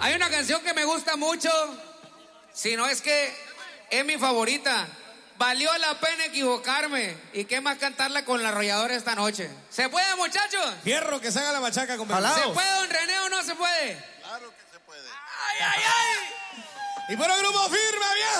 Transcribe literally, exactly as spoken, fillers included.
Hay una canción que me gusta mucho, si no es que es mi favorita. Valió la pena equivocarme. ¿Y qué más cantarla con la arrolladora esta noche? ¿Se puede, muchachos? Fierro, que se haga la machaca con ¿Se puede, don René, o no se puede? Claro que se puede. ¡Ay, ay, ay! Y por el grupo firme, viejo.